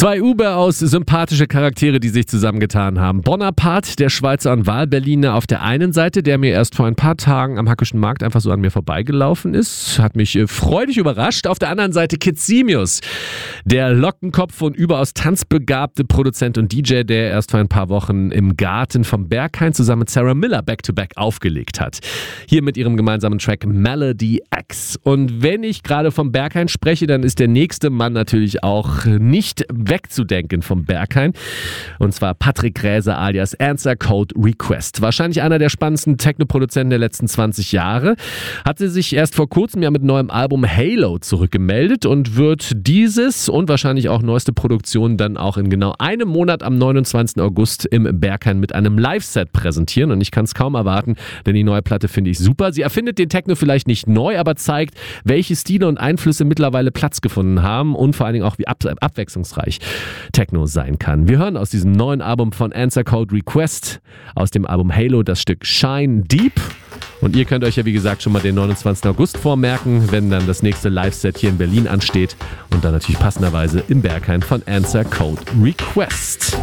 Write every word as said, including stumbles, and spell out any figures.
Zwei überaus sympathische Charaktere, die sich zusammengetan haben. Bonaparte, der Schweizer und Wahlberliner auf der einen Seite, der mir erst vor ein paar Tagen am Hackischen Markt einfach so an mir vorbeigelaufen ist. Hat mich äh, freudig überrascht. Auf der anderen Seite Kid Simius, der Lockenkopf und überaus tanzbegabte Produzent und D J, der erst vor ein paar Wochen im Garten vom Berghain zusammen mit Sarah Miller Back-to-Back aufgelegt hat. Hier mit ihrem gemeinsamen Track Melody X. Und wenn ich gerade vom Berghain spreche, dann ist der nächste Mann natürlich auch nicht wegzudenken vom Berghain. Und zwar Patrick Gräser alias Answer Code Request. Wahrscheinlich einer der spannendsten Techno-Produzenten der letzten zwanzig Jahre. Hatte sich erst vor kurzem ja mit neuem Album Halo zurückgemeldet und wird dieses und wahrscheinlich auch neueste Produktion dann auch in genau einem Monat am neunundzwanzigsten August im Berghain mit einem Live-Set präsentieren. Und ich kann es kaum erwarten, denn die neue Platte finde ich super. Sie erfindet den Techno vielleicht nicht neu, aber zeigt, welche Stile und Einflüsse mittlerweile Platz gefunden haben und vor allen Dingen auch, wie ab- abwechslungsreich Techno sein kann. Wir hören aus diesem neuen Album von Answer Code Request, aus dem Album Halo, das Stück Shine Deep. Und ihr könnt euch ja wie gesagt schon mal den neunundzwanzigsten August vormerken, wenn dann das nächste Live-Set hier in Berlin ansteht und dann natürlich passenderweise im Berghain von Answer Code Request.